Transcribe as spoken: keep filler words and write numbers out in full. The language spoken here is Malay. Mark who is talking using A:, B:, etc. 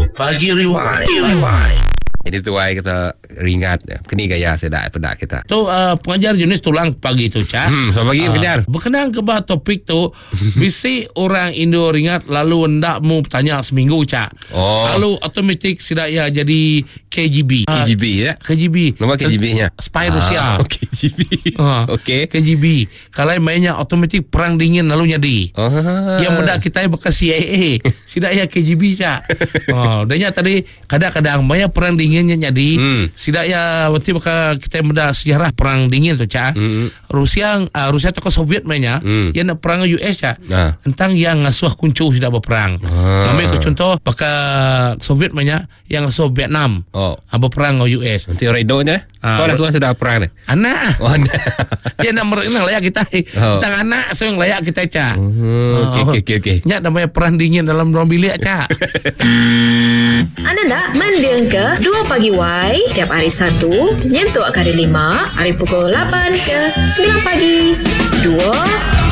A: Pagi Rewind.
B: Jadi tu ai kita ringat kini gaya sedap pedak kita.
A: Tu uh, pengajar Yunis tulang pagi tu Cak.
B: Hmm, so pagi uh, pengajar.
A: Berkenaan ke bah topik tu, bisi orang Indo ringat lalu hendak mu tanya seminggu Cak.
B: Oh.
A: Lalu otomatik sudah ya jadi K G B.
B: K G B ya.
A: K G B.
B: Nama K G B-nya.
A: Spy Rusia.
B: Oh, K G B.
A: Uh,
B: Okey.
A: K G B. Kalau mainnya otomatik perang dingin lalu jadi.
B: Oh.
A: Yang muda kita bekas C I A. Sudah ya K G B Cak. Oh, danya tadi kadang-kadang banyak perang dinginnya jadi. Hmm. Sidak ya berarti baka kita muda sejarah perang dingin tu Cak. Hmm. Rusia uh, Rusia tokoh Soviet mainnya hmm. yang nak perang U S Cak. Nah. Tentang yang ngasuh kuncu sudah berperang. Ah. Ambil ke contoh baka Soviet mainnya yang ngasuh Vietnam. Oh. Berperang U S.
B: Nanti redonya. Ah, oh, dah sudah perang ni.
A: Anak.
B: Oh, anak.
A: Dia nak nak layak kita. Oh. Tentang anak so yang layak kita Cak.
B: Oh, okey okey okey okey.
A: Nya namanya perang dingin dalam ruang bilik Cak.
C: Anda nak mendengar ke dua Pagi Y tiap hari Sabtu nyentuh ke hari lima, hari pukul lapan ke sembilan pagi. Dua